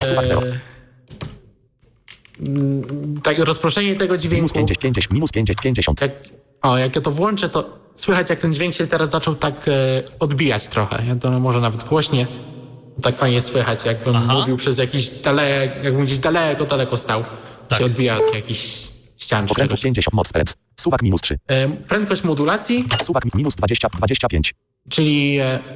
Suwak 0. Tak, rozproszenie tego dźwięku. Minus 50. Jak ja to włączę, to słychać, jak ten dźwięk się teraz zaczął tak odbijać trochę. Ja to może nawet głośnie. Tak fajnie słychać, jakbym mówił przez jakiś jakbym gdzieś daleko stał. Tak. Się odbija od jakichś ścian. Okrętu 50 mod speed. Suwak minus 3. Prędkość modulacji. Suwak minus 25. Czyli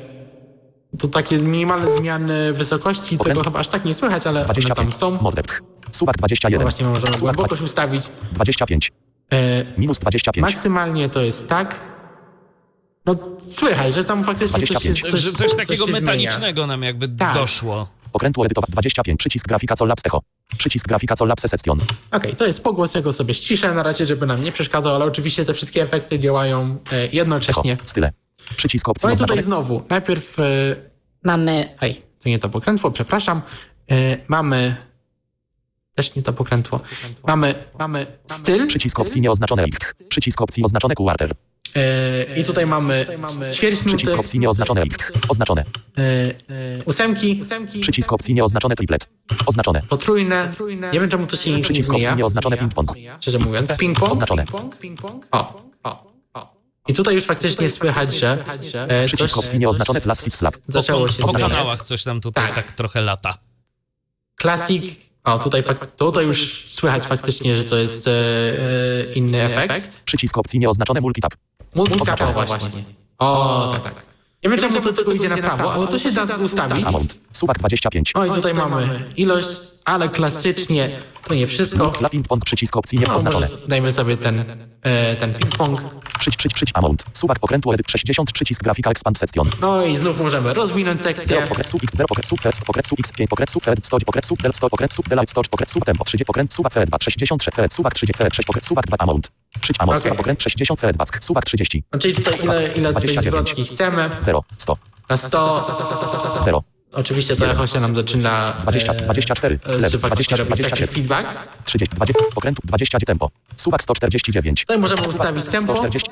to takie minimalne zmiany wysokości, tego chyba aż tak nie słychać, ale 25. one tam są. Mod depth. Suwak No 21. właśnie możemy Suwak głębokość ustawić. 25. Minus 25. Maksymalnie to jest tak. No słychać, że tam faktycznie 25. Że coś takiego się metalicznego nam jakby doszło. Okrętu edytować 25. Przycisk grafika Sol Labs Echo. Przycisk grafika Sol Labs Session. Okej, to jest pogłos, ja go sobie ściszę na razie, żeby nam nie przeszkadzał, ale oczywiście te wszystkie efekty działają jednocześnie. Echo. Style. Przycisk opcji No i tutaj oznaczone. znowu, najpierw mamy... to nie to pokrętło, przepraszam. Mamy... Też nie to pokrętło. Mamy styl. Przycisk opcji nieoznaczone licht. Przycisk opcji oznaczone quarter. I tutaj mamy ćwierć nuty. Przycisk opcji nieoznaczone licht. Oznaczone. Ósemki. Przycisk opcji nieoznaczone triplet. Oznaczone. Potrójne. Nie wiem, czemu to się nie Przycisk zmienia. opcji nieoznaczone ping-pong. Szczerze mówiąc, ping-pong. Oznaczone. O. I tutaj już faktycznie słychać, że Przycisk opcji nieoznaczone slash slap. zaczęło się Po zmieniać. kanałach coś nam tutaj tak trochę lata. Classic. Tutaj już słychać faktycznie, że to jest inny efekt. Przycisk opcji nieoznaczone multitap. Multitap właśnie. Tak. Nie wiem, czemu to tylko idzie na prawo, ale to się da ustawić. Amount. Suwak 25. No i tutaj mamy ilość, ale klasycznie to nie wszystko. Slap ping-pong. Przycisk opcji No, nieoznaczone. może dajmy sobie ten ping-pong. Amount. Suwak okrętu edit 60. Przycisk grafika expand session. No i znów możemy rozwinąć sekcję. 0 pokręt sub x 0 pokręt sub first pokręt sub x 5 pokręt sub fed 100 pokręt sub del 100 pokręt sub delight 100 pokręt sub tempo 30 pokręt suwak fed 2 63 fed suwak 30 fed 6 pokręt suwak 2 amount. Przyć amount Okej. pokręt 60 fed wask suwak 30. No, czyli tutaj ile tej 29. zwrotki chcemy. 0 100 Na 100. 0 Oczywiście to echo się nam zaczyna 20 24 lew 20 robić taki 27 feedback. 30 20 pokrętu 20 tempo suwak 149. Tutaj możemy ustawić tempo. 140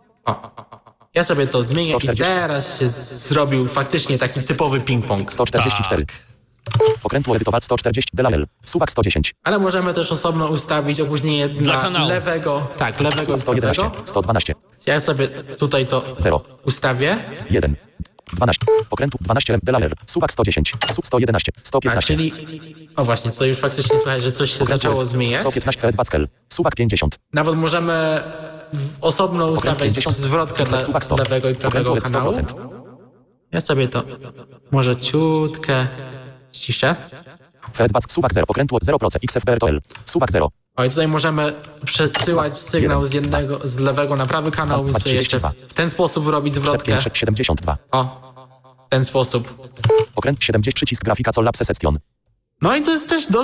Ja sobie to zmienię 140. i teraz się zrobił faktycznie taki typowy ping-pong. 144. Pokrętu edytował 140 delal suwak 110. Ale możemy też osobno ustawić opóźnienie dla kanałów. lewego i 111 prawego. 112 Ja sobie tutaj to 0 ustawię. 1 12 pokrętu 12 delaler suwak 110 sub 111 Tak, 115 czyli... O właśnie, tutaj już faktycznie słychać, że coś się zaczęło zmieniać. 115 fed wackel suwak 50 Nawet możemy osobno ustawiać 50. zwrotkę dla Suwak 100. lewego i prawego Okrętu kanału. 100%. Ja sobie to może ciutkę ściszę. fed wack suwak 0 pokrętu 0% xfbrtl suwak 0 O i tutaj możemy przesyłać sygnał z lewego na prawy kanał, więc sobie jeszcze 32. w ten sposób robić zwrotkę. 572 O, w ten sposób. pokręt 70 przycisk grafika Sol Labs Session No i to jest też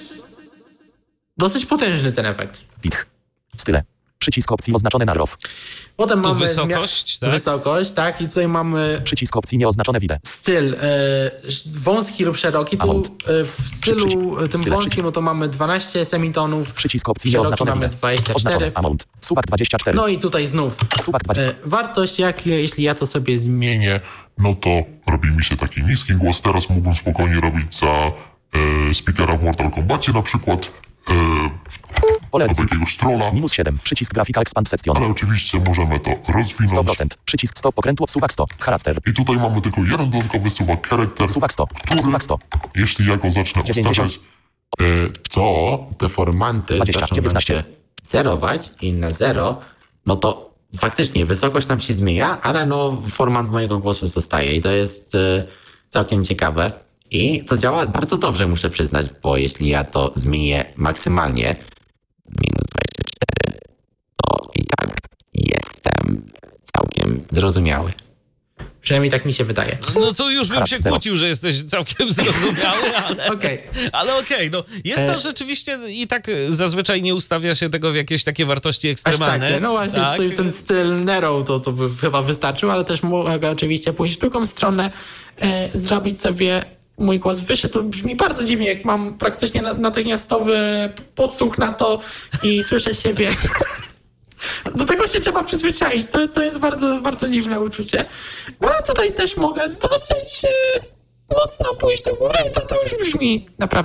dosyć potężny ten efekt. pitch style przycisk opcji oznaczony na RAW Potem Tu mamy wysokość, tak? Wysokość, tak. I tutaj mamy przycisk opcji nieoznaczone wideo styl wąski lub szeroki. Tu Amount. w stylu tym Style, wąskim no to mamy 12 semitonów. przycisk opcji Szeroki nieoznaczone mamy wideo 24. oznaczone amount suwak 24 No i tutaj znów suwak 20 wartość, jeśli ja to sobie zmienię. No to robi mi się taki niski głos. Teraz mógłbym spokojnie robić za speakera w Mortal Kombacie na przykład. pole Albo edycji jakiegoś trolla. minus 7 przycisk grafika expand session Ale oczywiście możemy to rozwinąć. 100% przycisk 100 pokrętu suwak 100 charakter I tutaj mamy tylko jeden dodatkowy suwak character, suwak 100 który, suwak 100 jeśli ja go zacznę 90. ustawiać, To te formaty 20, zaczną 19. nam się zerować i na 0, no to faktycznie wysokość nam się zmienia, ale no format mojego głosu zostaje i to jest całkiem ciekawe. I to działa bardzo dobrze, muszę przyznać, bo jeśli ja to zmienię maksymalnie, minus 24, to i tak jestem całkiem zrozumiały. Przynajmniej tak mi się wydaje. No to już bym się Charakter. kłócił, że jesteś całkiem zrozumiały, ale... Okej. Ale okej, no jest tam rzeczywiście i tak zazwyczaj nie ustawia się tego w jakieś takie wartości Aż ekstremalne. takie. No właśnie, Tak. tutaj ten styl Nero to by chyba wystarczył, ale też mogę oczywiście pójść w drugą stronę, zrobić sobie mój głos wyższy. To brzmi bardzo dziwnie, jak mam praktycznie natychmiastowy podsłuch na to i słyszę siebie. Do tego się trzeba przyzwyczaić. To jest bardzo, bardzo dziwne uczucie. No ale tutaj też mogę dosyć mocno pójść do góry i to już brzmi naprawdę